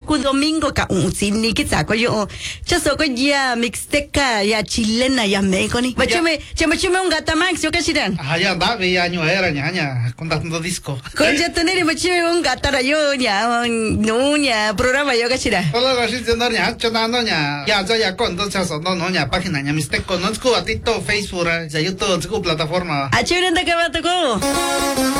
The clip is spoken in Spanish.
cu domingo ka sini ki sa ko yo cha so ko ya mixteca ya chilena ya mexico ni machume un gata max yo kashiran ya da ya año era ñaña contando disco con ya tener machume un gata ra yo ya no ya programa yo kashira hola rashid no ña chonando ña ya ya con dos chaso no ña página ña mixteco no es ku atito Facebook ya YouTube es ku plataforma a chévere anda que va tocó